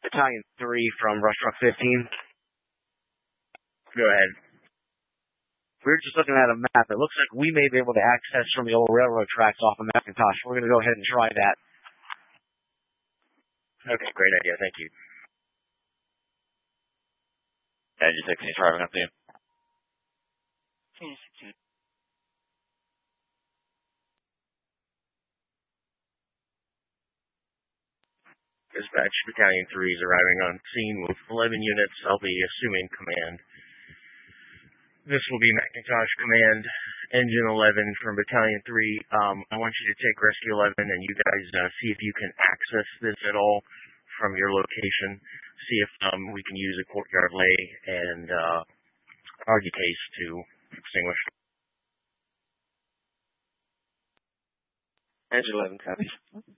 Battalion 3 from Rush Truck 15. Go ahead. We're just looking at a map. It looks like we may be able to access from the old railroad tracks off of McIntosh. We're going to go ahead and try that. Okay, great idea. Thank you. Engine 16 is driving up to you. Dispatch, Battalion 3 is arriving on scene with 11 units. I'll be assuming command. This will be McIntosh Command, Engine 11 from Battalion 3. I want you to take Rescue 11 and you guys see if you can access this at all from your location. See if we can use a courtyard lay and argue case to extinguish. Engine 11 copies.